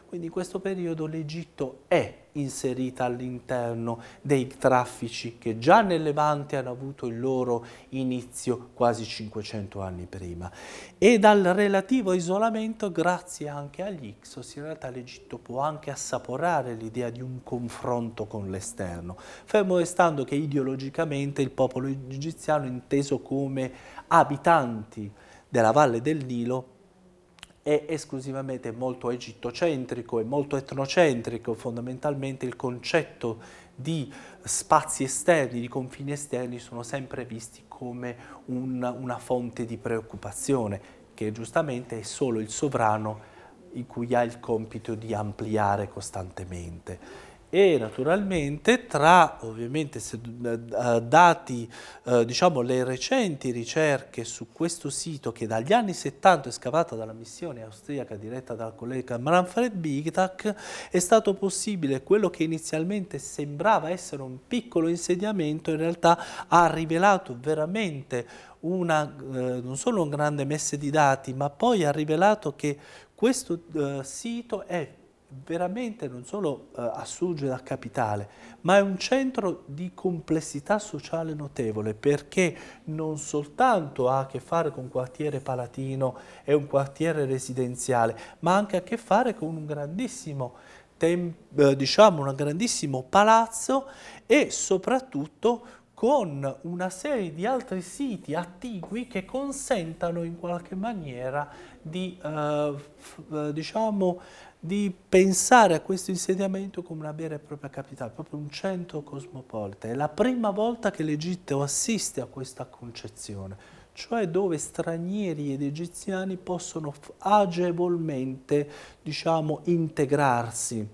Quindi in questo periodo l'Egitto è inserita all'interno dei traffici che già nel Levante hanno avuto il loro inizio quasi 500 anni prima. E dal relativo isolamento, grazie anche agli Hyksos, in realtà l'Egitto può anche assaporare l'idea di un confronto con l'esterno, fermo restando che ideologicamente il popolo egiziano, inteso come abitanti della valle del Nilo, è esclusivamente molto egittocentrico e molto etnocentrico. Fondamentalmente il concetto di spazi esterni, di confini esterni sono sempre visti come una fonte di preoccupazione, che giustamente è solo il sovrano in cui ha il compito di ampliare costantemente. E naturalmente tra ovviamente dati diciamo le recenti ricerche su questo sito, che dagli anni 70 è scavata dalla missione austriaca diretta dal collega Manfred Bigtak, è stato possibile quello che inizialmente sembrava essere un piccolo insediamento in realtà ha rivelato veramente non solo un grande messe di dati, ma poi ha rivelato che questo sito è veramente non solo assurge da capitale, ma è un centro di complessità sociale notevole, perché non soltanto ha a che fare con un quartiere palatino e un quartiere residenziale, ma ha anche a che fare con un grandissimo diciamo un grandissimo palazzo e soprattutto con una serie di altri siti attigui che consentano in qualche maniera di, diciamo, di pensare a questo insediamento come una vera e propria capitale, proprio un centro cosmopolita. È la prima volta che l'Egitto assiste a questa concezione, cioè dove stranieri ed egiziani possono agevolmente, diciamo, integrarsi.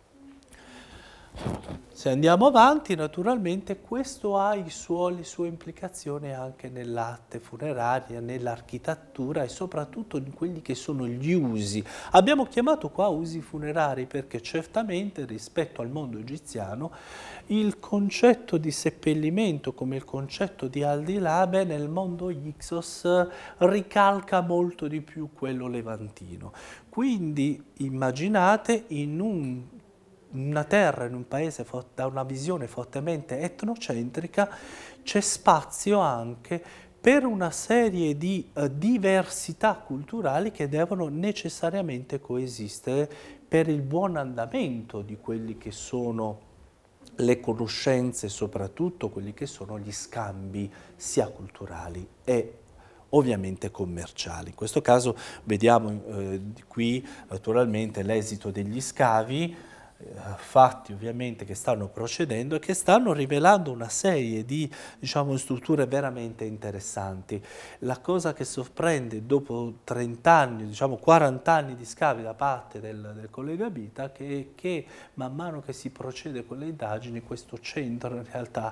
Se andiamo avanti, naturalmente questo ha le sue implicazioni anche nell'arte funeraria, nell'architettura e soprattutto in quelli che sono gli usi. Abbiamo chiamato qua usi funerari perché certamente rispetto al mondo egiziano il concetto di seppellimento come il concetto di Aldilabe nel mondo Hyksos ricalca molto di più quello levantino. Quindi immaginate in una terra, in un paese da una visione fortemente etnocentrica, c'è spazio anche per una serie di diversità culturali che devono necessariamente coesistere per il buon andamento di quelli che sono le conoscenze, soprattutto quelli che sono gli scambi sia culturali e ovviamente commerciali. In questo caso vediamo qui naturalmente l'esito degli scavi fatti ovviamente che stanno procedendo e che stanno rivelando una serie di diciamo, strutture veramente interessanti. La cosa che sorprende dopo 30 anni, diciamo 40 anni di scavi da parte del collega Bita è che man mano che si procede con le indagini questo centro in realtà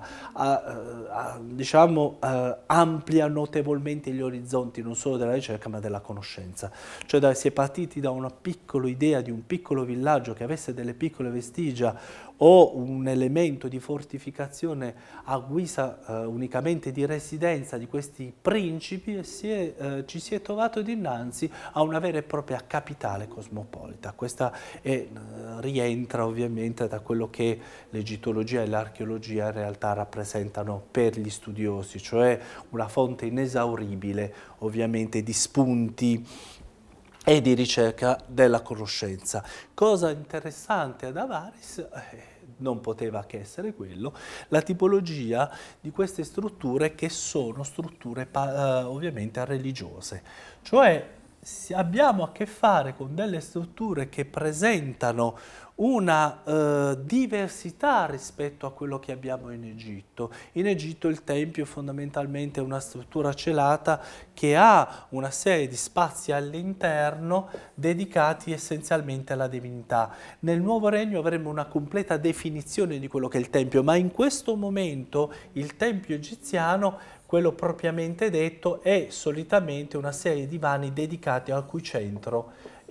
diciamo, amplia notevolmente gli orizzonti non solo della ricerca ma della conoscenza. Cioè si è partiti da una piccola idea di un piccolo villaggio che avesse delle piccole vestigia o un elemento di fortificazione a guisa unicamente di residenza di questi principi e ci si è trovato dinanzi a una vera e propria capitale cosmopolita. Questa rientra ovviamente da quello che l'egittologia e l'archeologia in realtà rappresentano per gli studiosi, cioè una fonte inesauribile ovviamente di spunti e di ricerca della conoscenza. Cosa interessante ad Avaris, non poteva che essere quello, la tipologia di queste strutture che sono strutture ovviamente religiose. Cioè abbiamo a che fare con delle strutture che presentano una diversità rispetto a quello che abbiamo in Egitto. In Egitto il Tempio è fondamentalmente una struttura celata che ha una serie di spazi all'interno dedicati essenzialmente alla divinità. Nel Nuovo Regno avremo una completa definizione di quello che è il Tempio, ma in questo momento il Tempio egiziano, quello propriamente detto, è solitamente una serie di vani dedicati al cui centro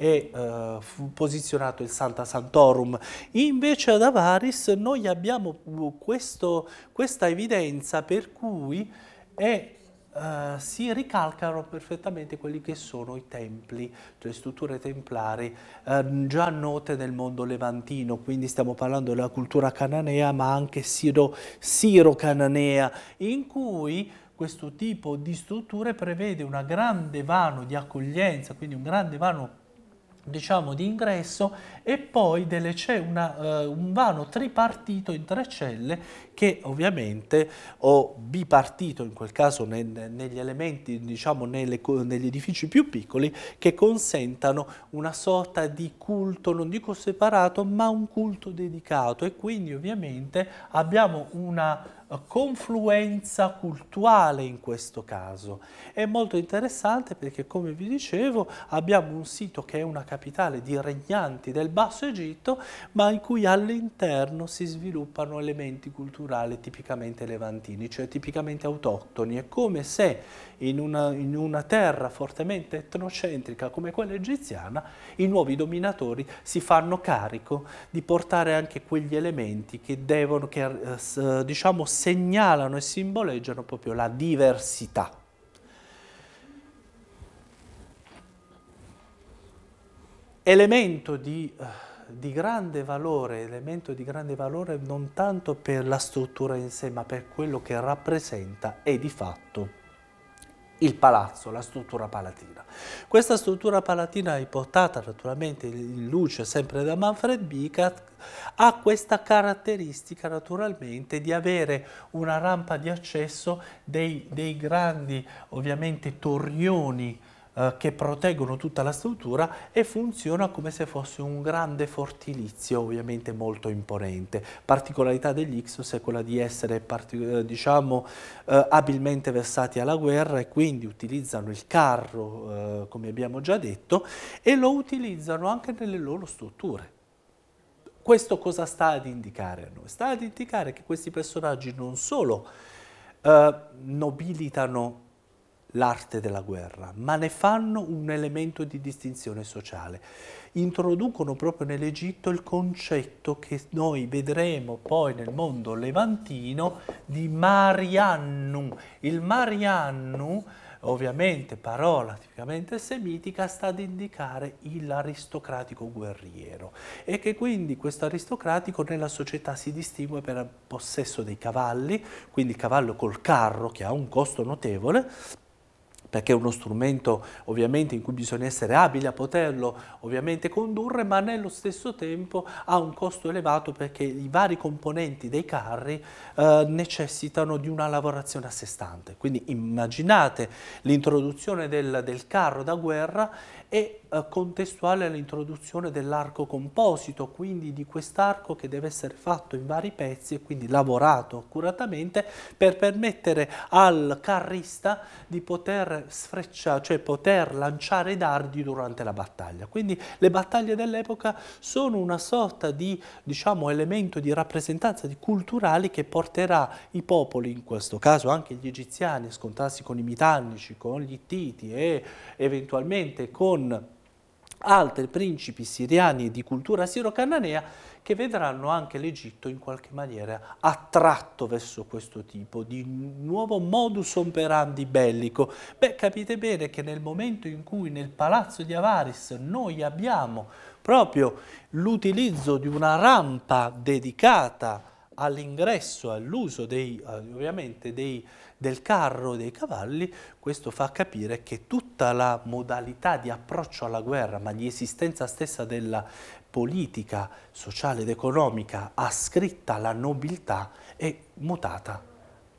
fu posizionato il Sancta Sanctorum. Invece ad Avaris noi abbiamo questa evidenza per cui è si ricalcano perfettamente quelli che sono i templi, cioè le strutture templari già note nel mondo levantino, quindi stiamo parlando della cultura cananea ma anche siro-cananea, in cui questo tipo di strutture prevede un grande vano di accoglienza, quindi un grande vano diciamo di ingresso e poi c'è un vano tripartito in 3 celle che ovviamente o bipartito in quel caso negli elementi diciamo negli edifici più piccoli che consentano una sorta di culto, non dico separato, ma un culto dedicato e quindi ovviamente abbiamo una confluenza culturale in questo caso. È molto interessante perché, come vi dicevo, abbiamo un sito che è una capitale di regnanti del Basso Egitto, ma in cui all'interno si sviluppano elementi culturali tipicamente levantini, cioè tipicamente autoctoni. È come se in una terra fortemente etnocentrica come quella egiziana, i nuovi dominatori si fanno carico di portare anche quegli elementi che diciamo, segnalano e simboleggiano proprio la diversità. Elemento di grande valore non tanto per la struttura in sé, ma per quello che rappresenta e di fatto il palazzo, la struttura palatina. Questa struttura palatina riportata naturalmente in luce sempre da Manfred Bicat ha questa caratteristica naturalmente di avere una rampa di accesso dei grandi ovviamente torrioni che proteggono tutta la struttura e funziona come se fosse un grande fortilizio ovviamente molto imponente. Particolarità degli Ixos è quella di essere diciamo abilmente versati alla guerra e quindi utilizzano il carro come abbiamo già detto e lo utilizzano anche nelle loro strutture. Questo cosa sta ad indicare a noi? Sta ad indicare che questi personaggi non solo nobilitano l'arte della guerra, ma ne fanno un elemento di distinzione sociale. Introducono proprio nell'Egitto il concetto che noi vedremo poi nel mondo levantino di Mariannum. Il Mariannum, ovviamente parola tipicamente semitica, sta ad indicare l'aristocratico guerriero e che quindi questo aristocratico nella società si distingue per il possesso dei cavalli, quindi il cavallo col carro che ha un costo notevole, perché è uno strumento ovviamente in cui bisogna essere abili a poterlo ovviamente condurre, ma nello stesso tempo ha un costo elevato perché i vari componenti dei carri necessitano di una lavorazione a sé stante. Quindi immaginate l'introduzione del carro da guerra e contestuale all'introduzione dell'arco composito, quindi di quest'arco che deve essere fatto in vari pezzi e quindi lavorato accuratamente per permettere al carrista di poter sfrecciare, cioè poter lanciare i dardi durante la battaglia. Quindi le battaglie dell'epoca sono una sorta di, diciamo, elemento di rappresentanza di culturali che porterà i popoli, in questo caso anche gli egiziani, a scontrarsi con i mitannici, con gli ittiti e eventualmente con altri principi siriani di cultura siro-cananea che vedranno anche l'Egitto in qualche maniera attratto verso questo tipo di nuovo modus operandi bellico. Beh, capite bene che nel momento in cui nel palazzo di Avaris noi abbiamo proprio l'utilizzo di una rampa dedicata all'ingresso, all'uso ovviamente del carro e dei cavalli, questo fa capire che tutta la modalità di approccio alla guerra, ma di esistenza stessa della politica sociale ed economica ascritta alla nobiltà è mutata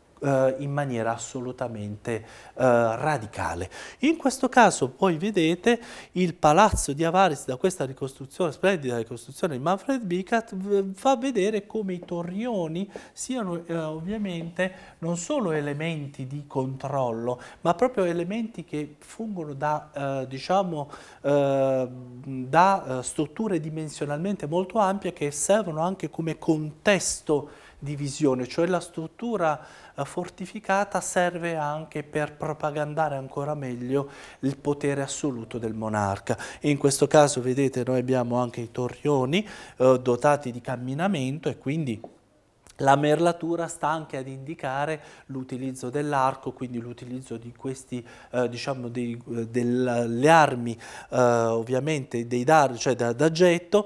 in maniera assolutamente radicale. In questo caso poi vedete il palazzo di Avaris, da questa ricostruzione, splendida ricostruzione di Manfred Bicat, fa vedere come i torrioni siano ovviamente non solo elementi di controllo, ma proprio elementi che fungono da, diciamo, da strutture dimensionalmente molto ampie che servono anche come contesto di visione, cioè la struttura fortificata serve anche per propagandare ancora meglio il potere assoluto del monarca. E in questo caso vedete noi abbiamo anche i torrioni dotati di camminamento e quindi La merlatura sta anche ad indicare l'utilizzo dell'arco, quindi l'utilizzo di questi, diciamo, delle armi, ovviamente dei dardi, cioè d'argento,